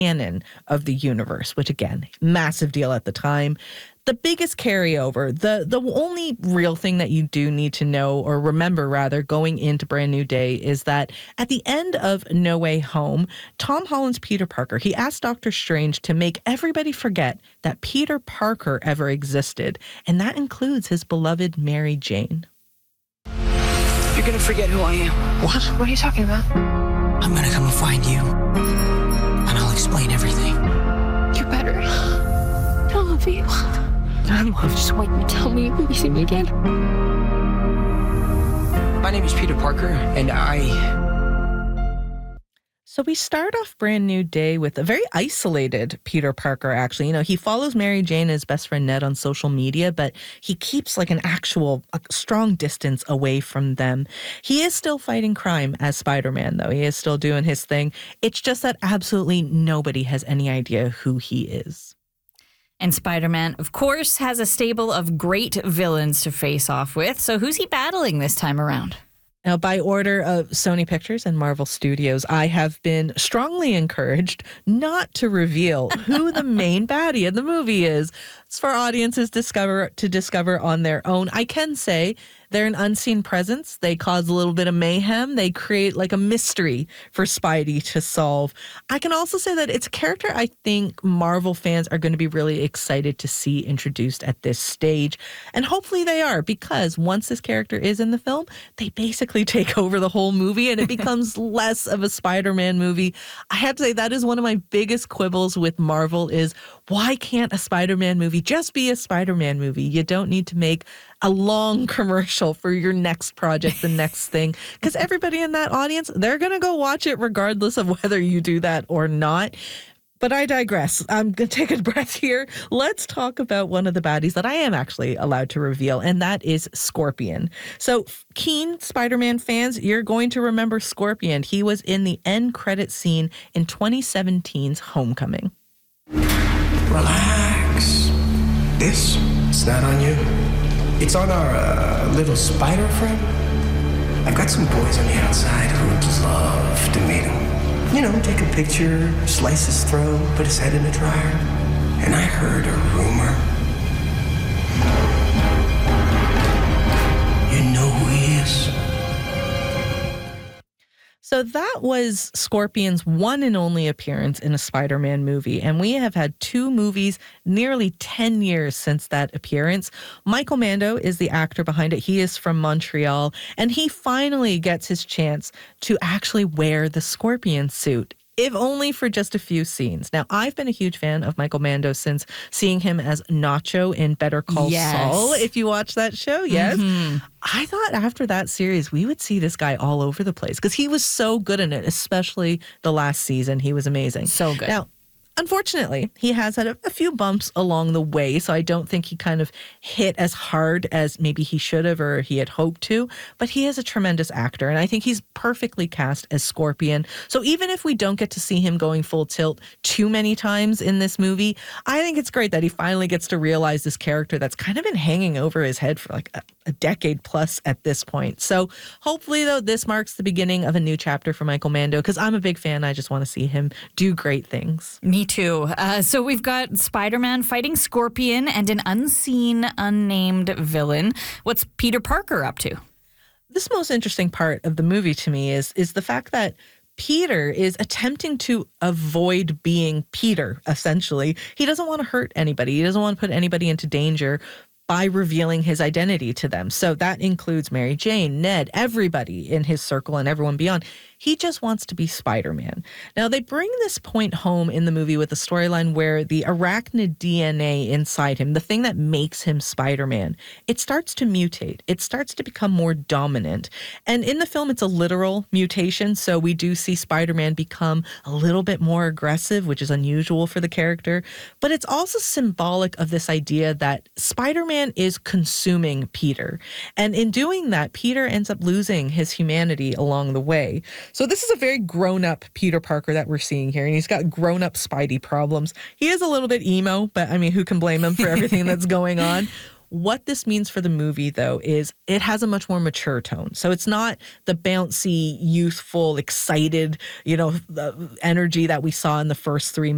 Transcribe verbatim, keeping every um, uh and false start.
canon of the universe, which again, massive deal at the time. The biggest carryover, the the only real thing that you do need to know or remember rather going into Brand New Day is that at the end of No Way Home, Tom Holland's Peter Parker, he asked Doctor Strange to make everybody forget that Peter Parker ever existed, and that includes his beloved Mary Jane. You're gonna forget who I am. What? What are you talking about? I'm gonna come and find you, and I'll explain everything. You better. I love you. I love. Just wait and tell me when you see me again. My name is Peter Parker, and I... So we start off Brand New Day with a very isolated Peter Parker, actually. You know, he follows Mary Jane and his best friend Ned on social media, but he keeps like an actual a strong distance away from them. He is still fighting crime as Spider-Man, though. He is still doing his thing. It's just that absolutely nobody has any idea who he is. And Spider-Man, of course, has a stable of great villains to face off with. So who's he battling this time around? Now, by order of Sony Pictures and Marvel Studios, I have been strongly encouraged not to reveal who the main baddie in the movie is. It's for audiences discover to discover on their own. I can say they're an unseen presence. They cause a little bit of mayhem. They create like a mystery for Spidey to solve. I can also say that it's a character I think Marvel fans are going to be really excited to see introduced at this stage. And hopefully they are, because once this character is in the film, they basically take over the whole movie and it becomes less of a Spider-Man movie. I have to say that is one of my biggest quibbles with Marvel is why can't a Spider-Man movie just be a Spider-Man movie? You don't need to make a long commercial for your next project, the next thing, because everybody in that audience, they're going to go watch it regardless of whether you do that or not. But I digress. I'm going to take a breath here. Let's talk about one of the baddies that I am actually allowed to reveal, and that is Scorpion. So, keen Spider-Man fans, you're going to remember Scorpion. He was in the end credit scene in twenty seventeen's Homecoming. Relax. This, it's not on you. It's on our uh, little spider friend. I've got some boys on the outside who would love to meet him. You know, take a picture, slice his throat, put his head in the dryer. And I heard a rumor. You know who he is? So that was Scorpion's one and only appearance in a Spider-Man movie, and we have had two movies nearly ten years since that appearance. Michael Mando is the actor behind it. He is from Montreal, and he finally gets his chance to actually wear the Scorpion suit, if only for just a few scenes. Now, I've been a huge fan of Michael Mando since seeing him as Nacho in Better Call Yes. Saul. If you watch that show, yes. Mm-hmm. I thought after that series, we would see this guy all over the place because he was so good in it, especially the last season. He was amazing. So good. Now, unfortunately, he has had a, a few bumps along the way, so I don't think he kind of hit as hard as maybe he should have or he had hoped to, but he is a tremendous actor, and I think he's perfectly cast as Scorpion. So even if we don't get to see him going full tilt too many times in this movie, I think it's great that he finally gets to realize this character that's kind of been hanging over his head for like a, a decade plus at this point. So hopefully, though, this marks the beginning of a new chapter for Michael Mando, because I'm a big fan. I just want to see him do great things. Me too. Uh, so we've got Spider-Man fighting Scorpion and an unseen, unnamed villain. What's Peter Parker up to? This most interesting part of the movie to me is is the fact that Peter is attempting to avoid being Peter, essentially. He doesn't want to hurt anybody. He doesn't want to put anybody into danger by revealing his identity to them. So that includes Mary Jane, Ned, everybody in his circle and everyone beyond. He just wants to be Spider-Man. Now, they bring this point home in the movie with a storyline where the arachnid D N A inside him, the thing that makes him Spider-Man, it starts to mutate. It starts to become more dominant. And in the film, it's a literal mutation. So we do see Spider-Man become a little bit more aggressive, which is unusual for the character. But it's also symbolic of this idea that Spider-Man is consuming Peter. And in doing that, Peter ends up losing his humanity along the way. So this is a very grown-up Peter Parker that we're seeing here, and he's got grown-up Spidey problems. He is a little bit emo, but I mean, who can blame him for everything that's going on? What this means for the movie, though, is it has a much more mature tone. So it's not the bouncy, youthful, excited, you know, the energy that we saw in the first three